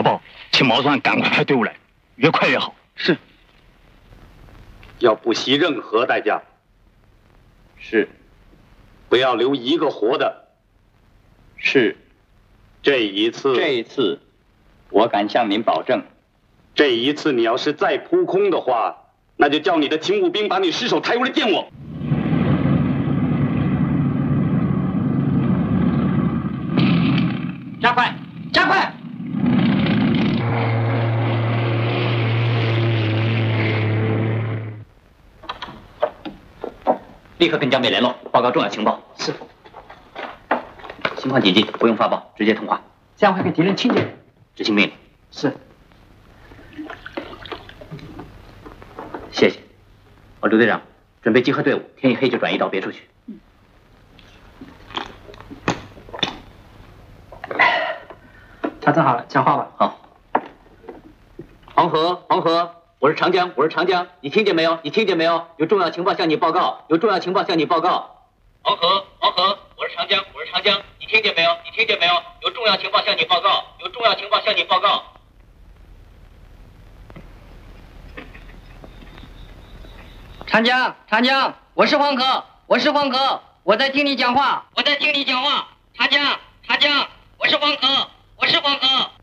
宝，请毛算赶快派队伍来，越快越好。 是。要不惜任何代价。是。不要留一个活的。是。这一次，我敢向您保证，这一次你要是再扑空的话，那就叫你的勤务兵把你尸首抬过来见我。 加快，加快！立刻跟江北联络，报告重要情报。是。情况紧急，不用发报，直接通话。这样会给敌人听见。执行命令。是。谢谢。刘队长，准备集合队伍，天一黑就转移到别处去。调整好了，讲话吧。好。黄河，我是长江，你听见没有？有重要情报向你报告，黄河，我是长江，你听见没有？有重要情报向你报告，长江，我是黄河，我在听你讲话，长江，我是黄河。